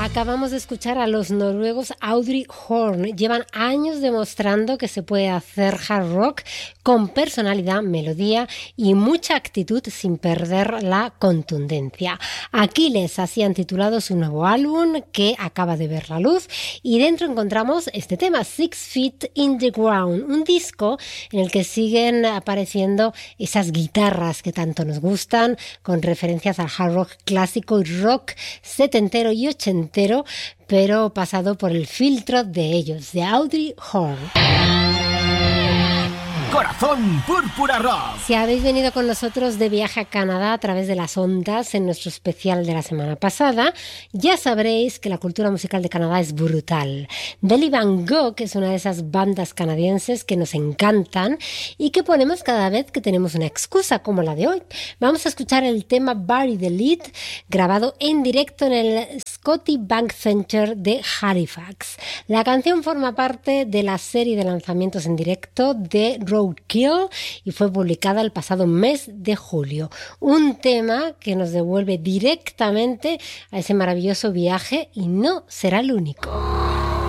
Acabamos de escuchar a los noruegos Audrey Horn. Llevan años demostrando que se puede hacer hard rock con personalidad, melodía y mucha actitud sin perder la contundencia. Aquiles así han titulado su nuevo álbum que acaba de ver la luz y dentro encontramos este tema, 6 Feet in the Ground, un disco en el que siguen apareciendo esas guitarras que tanto nos gustan, con referencias al hard rock clásico y rock setentero y ochentero, pero pasado por el filtro de ellos, de Audrey Horn. Corazón Púrpura Rock. Si habéis venido con nosotros de viaje a Canadá a través de las ondas en nuestro especial de la semana pasada, ya sabréis que la cultura musical de Canadá es brutal. Delhi Van Gogh es una de esas bandas canadienses que nos encantan y que ponemos cada vez que tenemos una excusa como la de hoy. Vamos a escuchar el tema Bury the Lead, grabado en directo en el Scotiabank Center de Halifax. La canción forma parte de la serie de lanzamientos en directo de Roadkill y fue publicada el pasado mes de julio. Un tema que nos devuelve directamente a ese maravilloso viaje y no será el único.